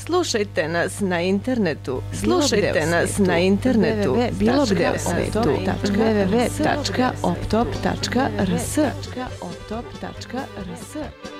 Slušajte nas na internetu. Slušajte nas na internetu. Bilo gde u svetu. www.optop.rs